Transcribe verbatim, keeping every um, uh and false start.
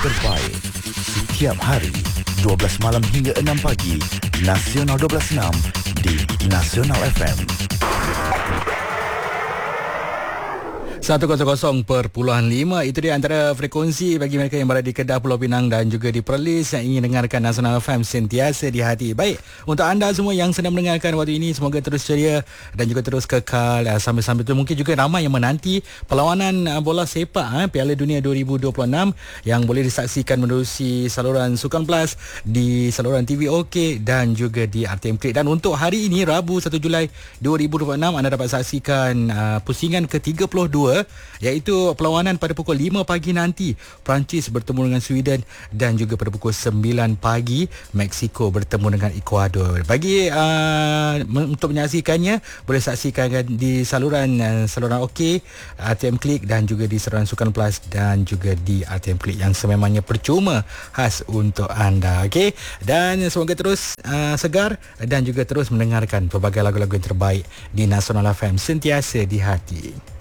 terbaik. Setiap hari, dua belas malam hingga enam pagi, Nasional dua belas enam di Nasional F M. seratus perpuluhan lima itu dia antara frekuensi bagi mereka yang berada di Kedah, Pulau Pinang dan juga di Perlis yang ingin dengarkan Nasional F M sentiasa di hati. Baik, untuk anda semua yang sedang mendengarkan waktu ini, semoga terus ceria dan juga terus kekal. Sambil-sambil itu mungkin juga ramai yang menanti perlawanan bola sepak ha, Piala Dunia dua ribu dua puluh enam yang boleh disaksikan menerusi saluran Sukan Plus, di saluran T V OK dan juga di R T M Klik. Dan untuk hari ini, Rabu satu Julai dua ribu dua puluh enam, anda dapat saksikan uh, pusingan ke tiga puluh dua, iaitu perlawanan pada pukul lima pagi nanti. Perancis bertemu dengan Sweden dan juga pada pukul sembilan pagi Mexico bertemu dengan Ecuador. Bagi uh, untuk menyaksikannya, boleh saksikan di saluran uh, saluran OK, R T M Klik dan juga di saluran Sukan Plus dan juga di R T M Klik yang sememangnya percuma khas untuk anda. Okey, dan semoga terus uh, segar dan juga terus mendengarkan pelbagai lagu-lagu yang terbaik di Nasional F M sentiasa di hati.